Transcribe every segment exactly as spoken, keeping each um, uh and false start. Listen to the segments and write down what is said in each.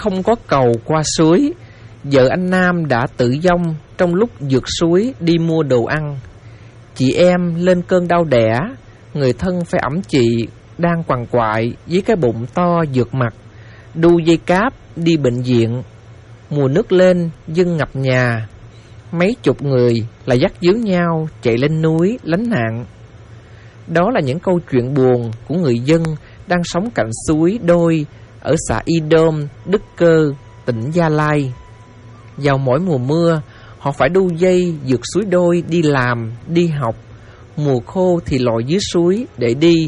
không có cầu qua suối, vợ anh Nam đã tự vong trong lúc vượt suối đi mua đồ ăn. Chị em lên cơn đau đẻ, người thân phải ẵm chị đang quằn quại với cái bụng to vượt mặt, đu dây cáp đi bệnh viện. Mùa nước lên, dân ngập nhà, mấy chục người là dắt díu nhau chạy lên núi lánh nạn. Đó là những câu chuyện buồn của người dân đang sống cạnh suối Đôi ở xã Y Đôm, Đức Cơ, tỉnh Gia Lai. Vào mỗi mùa mưa, họ phải đu dây vượt suối Đôi đi làm, đi học. Mùa khô thì lội dưới suối để đi.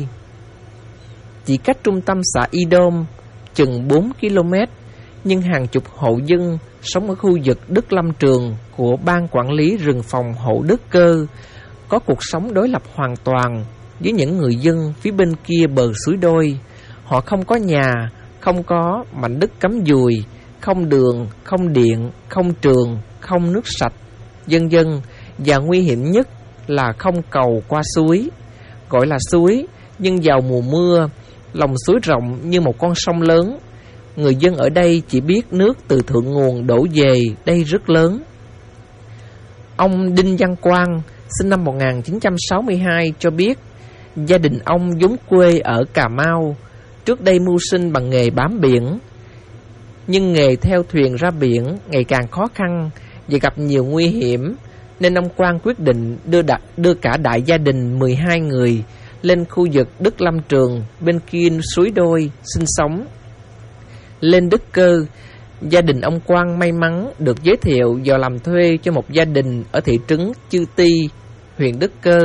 Chỉ cách trung tâm xã Y Đôm chừng bốn ki lô mét, nhưng hàng chục hộ dân sống ở khu vực Đức Lâm Trường của Ban Quản lý Rừng phòng hộ Đức Cơ có cuộc sống đối lập hoàn toàn với những người dân phía bên kia bờ suối Đôi. Họ không có nhà, không có mảnh đất cắm dùi, không đường, không điện, không trường, không nước sạch, vân vân. Và nguy hiểm nhất là không cầu qua suối. Gọi là suối, nhưng vào mùa mưa, lòng suối rộng như một con sông lớn. Người dân ở đây chỉ biết nước từ thượng nguồn đổ về đây rất lớn. Ông Đinh Văn Quang, sinh năm một nghìn chín trăm sáu mươi hai, cho biết gia đình ông vốn quê ở Cà Mau, trước đây mưu sinh bằng nghề bám biển. Nhưng nghề theo thuyền ra biển ngày càng khó khăn và gặp nhiều nguy hiểm, nên ông Quang quyết định đưa, đặt, đưa cả đại gia đình mười hai người lên khu vực Đức Lâm Trường bên kia suối Đôi sinh sống. Lên Đức Cơ, gia đình ông Quang may mắn được giới thiệu vào làm thuê cho một gia đình ở thị trấn Chư Ti, huyện Đức Cơ.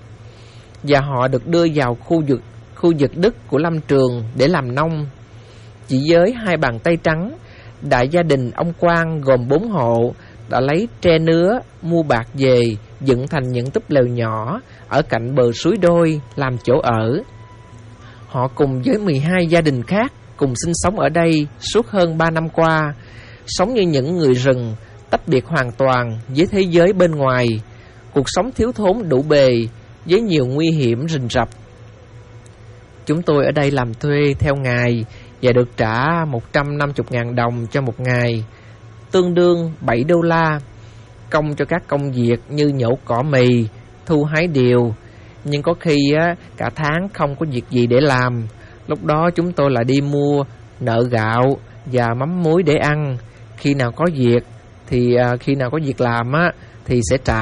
Và họ được đưa vào khu vực khu vực đất của Lâm Trường để làm nông. Chỉ với hai bàn tay trắng, đại gia đình ông Quang gồm bốn hộ đã lấy tre nứa, mua bạc về, dựng thành những túp lều nhỏ ở cạnh bờ suối Đôi làm chỗ ở. Họ cùng với mười hai gia đình khác cùng sinh sống ở đây suốt hơn ba năm qua, sống như những người rừng, tách biệt hoàn toàn với thế giới bên ngoài. Cuộc sống thiếu thốn đủ bề với nhiều nguy hiểm rình rập. Chúng tôi ở đây làm thuê theo ngày và được trả một trăm năm mươi nghìn đồng cho một ngày, tương đương bảy đô la, công cho các công việc như nhổ cỏ mì, thu hái điều. Nhưng có khi á, cả tháng không có việc gì để làm. Lúc đó chúng tôi lại đi mua nợ gạo và mắm muối để ăn. Khi nào có việc thì khi nào có việc làm á, thì sẽ trả.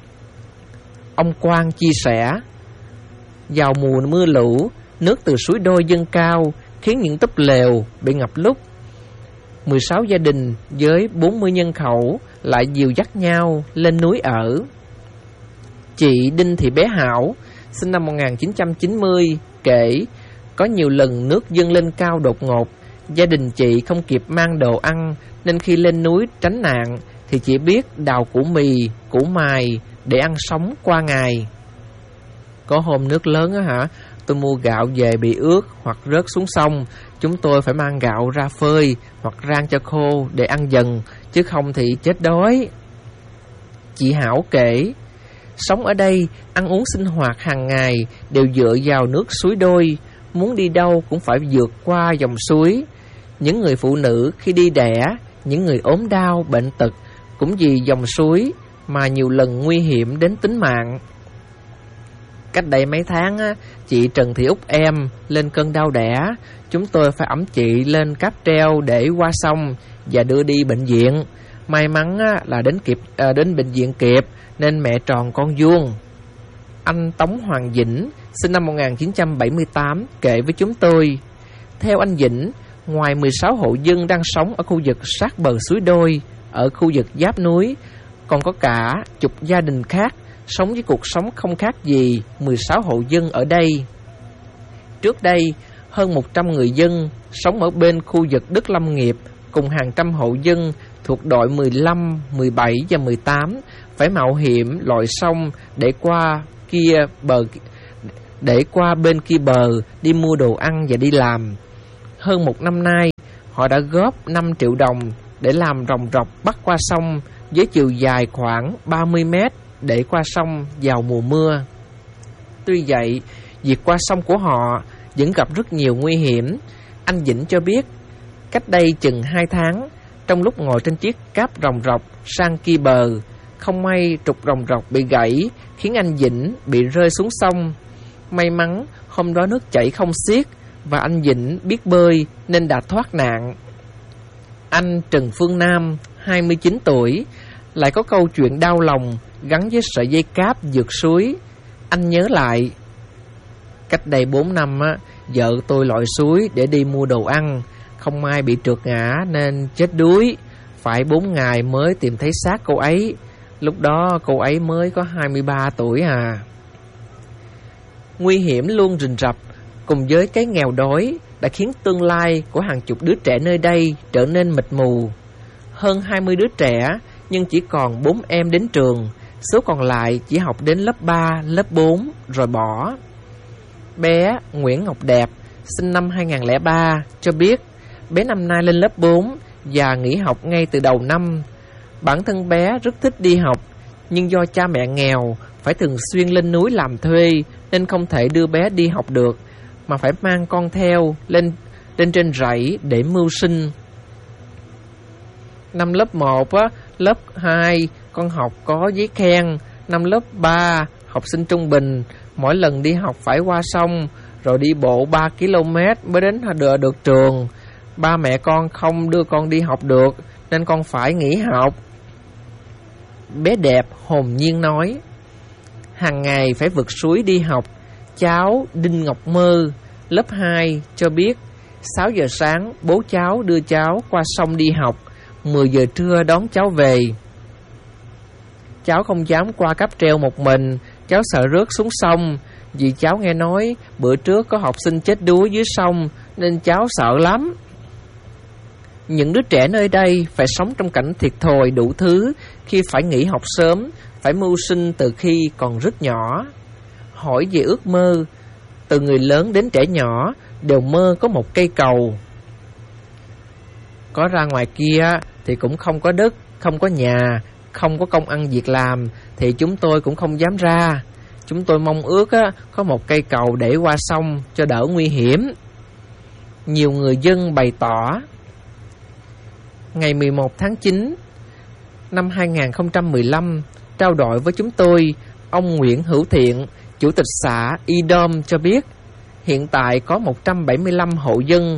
Ông Quang chia sẻ, vào mùa mưa lũ, nước từ suối Đôi dâng cao khiến những túp lều bị ngập lụt. mười sáu gia đình với bốn mươi nhân khẩu lại dìu dắt nhau lên núi ở. Chị Đinh Thị Bé Hảo, sinh năm một nghìn chín trăm chín mươi, kể có nhiều lần nước dâng lên cao đột ngột. Gia đình chị không kịp mang đồ ăn, nên khi lên núi tránh nạn thì chỉ biết đào củ mì, củ mài để ăn sống qua ngày. Có hôm nước lớn á hả, tôi mua gạo về bị ướt hoặc rớt xuống sông. Chúng tôi phải mang gạo ra phơi hoặc rang cho khô để ăn dần, chứ không thì chết đói. Chị Hảo kể, sống ở đây, ăn uống sinh hoạt hàng ngày đều dựa vào nước suối Đôi. Muốn đi đâu cũng phải vượt qua dòng suối. Những người phụ nữ khi đi đẻ, những người ốm đau, bệnh tật cũng vì dòng suối mà nhiều lần nguy hiểm đến tính mạng. Cách đây mấy tháng, chị Trần Thị Út em lên cơn đau đẻ. Chúng tôi phải ẵm chị lên cáp treo để qua sông và đưa đi bệnh viện. May mắn là đến kịp à, đến bệnh viện kịp nên mẹ tròn con vuông. Anh Tống Hoàng Vĩnh, sinh năm một nghìn chín trăm bảy mươi tám, kể với chúng tôi, theo anh Vĩnh, ngoài mười sáu hộ dân đang sống ở khu vực sát bờ suối Đôi, ở khu vực giáp núi, còn có cả chục gia đình khác sống với cuộc sống không khác gì mười sáu hộ dân ở đây. Trước đây, hơn một trăm người dân sống ở bên khu vực đất lâm nghiệp cùng hàng trăm hộ dân thuộc đội mười lăm, mười bảy và mười tám phải mạo hiểm lội sông để qua kia bờ để qua bên kia bờ đi mua đồ ăn và đi làm. Hơn một năm nay, họ đã góp năm triệu đồng để làm ròng rọc bắc qua sông với chiều dài khoảng ba mươi mét để qua sông vào mùa mưa. Tuy vậy, việc qua sông của họ vẫn gặp rất nhiều nguy hiểm. Anh Vĩnh cho biết, Cách đây chừng hai tháng, trong lúc ngồi trên chiếc cáp ròng rọc sang kia bờ, không may trục ròng rọc bị gãy, khiến anh Vĩnh bị rơi xuống sông. May mắn hôm đó nước chảy không xiết và anh Vĩnh biết bơi nên đã thoát nạn. Anh Trần Phương Nam, hai mươi chín tuổi, lại có câu chuyện đau lòng gắn với sợi dây cáp vượt suối. Anh nhớ lại, cách đây bốn năm á, vợ tôi lội suối để đi mua đồ ăn, không may bị trượt ngã nên chết đuối, phải bốn ngày mới tìm thấy xác cô ấy. Lúc đó cô ấy mới có hai mươi ba tuổi à. Nguy hiểm luôn rình rập cùng với cái nghèo đói đã khiến tương lai của hàng chục đứa trẻ nơi đây trở nên mịt mù. Hơn hai mươi đứa trẻ nhưng chỉ còn bốn em đến trường, số còn lại chỉ học đến lớp ba, lớp bốn rồi bỏ. Bé Nguyễn Ngọc Đẹp, sinh năm hai không không ba, cho biết bé năm nay lên lớp bốn và nghỉ học ngay từ đầu năm. Bản thân bé rất thích đi học, nhưng do cha mẹ nghèo, phải thường xuyên lên núi làm thuê nên không thể đưa bé đi học được, mà phải mang con theo lên, lên trên rẫy để mưu sinh. Năm lớp một, á, lớp hai con học có giấy khen, năm lớp ba học sinh trung bình, mỗi lần đi học phải qua sông, rồi đi bộ ba ki lô mét mới đến được, được trường. Ba mẹ con không đưa con đi học được nên con phải nghỉ học. Bé Đẹp hồn nhiên nói, hàng ngày phải vượt suối đi học. Cháu Đinh Ngọc Mơ, lớp hai, cho biết sáu giờ sáng bố cháu đưa cháu qua sông đi học, mười giờ trưa đón cháu về. Cháu không dám qua cáp treo một mình, cháu sợ rớt xuống sông, vì cháu nghe nói bữa trước có học sinh chết đuối dưới sông nên cháu sợ lắm. Những đứa trẻ nơi đây phải sống trong cảnh thiệt thòi đủ thứ khi phải nghỉ học sớm, phải mưu sinh từ khi còn rất nhỏ. Hỏi về ước mơ, từ người lớn đến trẻ nhỏ đều mơ có một cây cầu. Có ra ngoài kia thì cũng không có đất, không có nhà, không có công ăn việc làm thì chúng tôi cũng không dám ra. Chúng tôi mong ước á, có một cây cầu để qua sông cho đỡ nguy hiểm. Nhiều người dân bày tỏ. Ngày mười một tháng chín năm hai không một lăm, trao đổi với chúng tôi, ông Nguyễn Hữu Thiện, Chủ tịch xã Y Đôm cho biết, hiện tại có một trăm bảy mươi lăm hộ dân,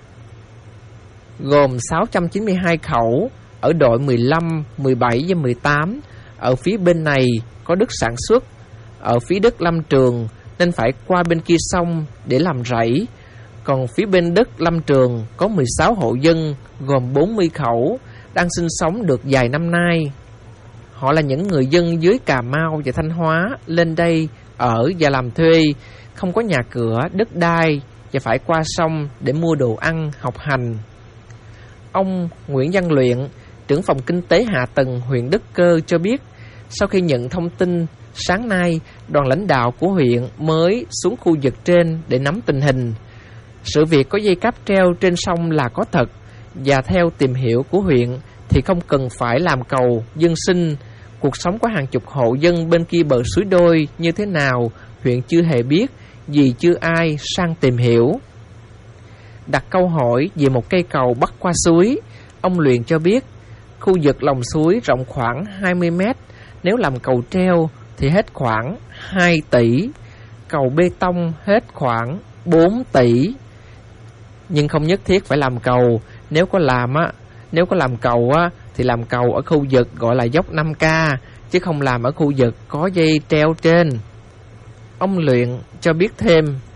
gồm sáu trăm chín mươi hai khẩu ở đội mười lăm, mười bảy và mười tám. Ở phía bên này có đất sản xuất, ở phía đất lâm trường nên phải qua bên kia sông để làm rẫy. Còn phía bên đất lâm trường có mười sáu hộ dân, gồm bốn mươi khẩu, đang sinh sống được vài năm nay. Họ là những người dân dưới Cà Mau và Thanh Hóa lên đây ở và làm thuê, không có nhà cửa, đất đai và phải qua sông để mua đồ ăn, học hành. Ông Nguyễn Văn Luyện, trưởng phòng kinh tế hạ tầng huyện Đức Cơ cho biết, sau khi nhận thông tin, sáng nay đoàn lãnh đạo của huyện mới xuống khu vực trên để nắm tình hình. Sự việc có dây cáp treo trên sông là có thật, và theo tìm hiểu của huyện thì không cần phải làm cầu dân sinh. Cuộc sống của hàng chục hộ dân bên kia bờ suối Đôi như thế nào huyện chưa hề biết, vì chưa ai sang tìm hiểu. Đặt câu hỏi về một cây cầu bắc qua suối, ông Luyện cho biết khu vực lòng suối rộng khoảng hai mươi mét, nếu làm cầu treo thì hết khoảng hai tỷ, cầu bê tông hết khoảng bốn tỷ. Nhưng không nhất thiết phải làm cầu, nếu có làm á, nếu có làm cầu á thì làm cầu ở khu vực gọi là dốc năm K, chứ không làm ở khu vực có dây treo trên. Ông Luyện cho biết thêm.